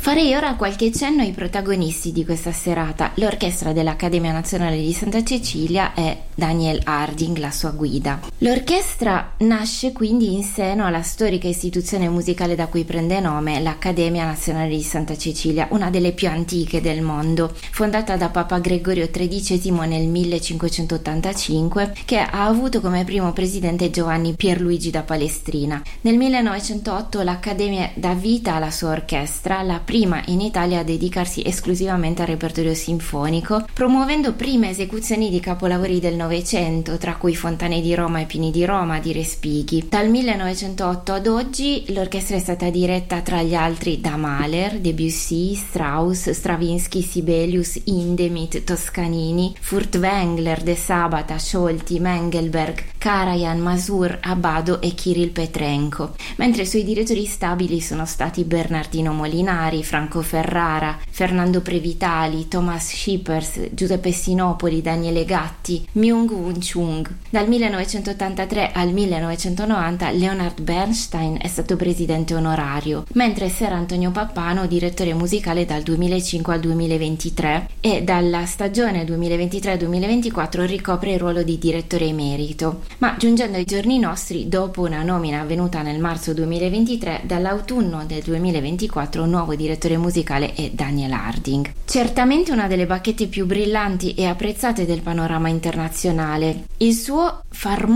Farei ora qualche cenno ai protagonisti di questa serata. L'orchestra dell'Accademia Nazionale di Santa Cecilia è Daniel Harding, la sua guida. L'orchestra nasce quindi in seno alla storica istituzione musicale da cui prende nome l'Accademia Nazionale di Santa Cecilia, una delle più antiche del mondo, fondata da Papa Gregorio XIII nel 1585, che ha avuto come primo presidente Giovanni Pierluigi da Palestrina. Nel 1908 l'Accademia dà vita alla sua orchestra, la prima in Italia a dedicarsi esclusivamente al repertorio sinfonico, promuovendo prime esecuzioni di capolavori del Novecento, tra cui Fontane di Roma e Pini di Roma di Respighi. Dal 1908 ad oggi l'orchestra è stata diretta tra gli altri da Mahler, Debussy, Strauss, Stravinsky, Sibelius, Hindemith, Toscanini, Furtwängler, De Sabata, Scholti, Mengelberg, Karajan, Masur, Abbado e Kirill Petrenko, mentre i suoi direttori stabili sono stati Bernardino Molinari, Franco Ferrara, Fernando Previtali, Thomas Schippers, Giuseppe Sinopoli, Daniele Gatti, Myung-Whun Chung. Dal 1983 al 1990 Leonard Bernstein è stato presidente onorario, mentre Ser Antonio Pappano direttore musicale dal 2005 al 2023 e dalla stagione 2023-2024 ricopre il ruolo di direttore emerito. Ma giungendo ai giorni nostri, dopo una nomina avvenuta nel marzo 2023, dall'autunno del 2024 un nuovo direttore musicale è Daniel Harding. Certamente una delle bacchette più brillanti e apprezzate del panorama internazionale. Il suo